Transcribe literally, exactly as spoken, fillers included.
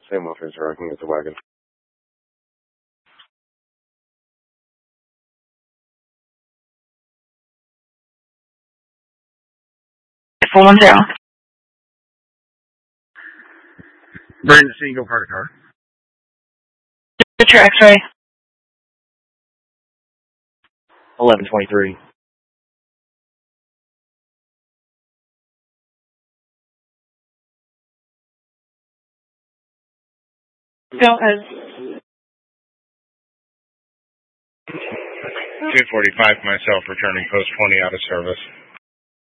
Same officer, I can get the wagon. four one zero. Brandon, see you go park a car. Get your x-ray. eleven twenty-three. Go ahead. two forty-five myself, returning post twenty out of service.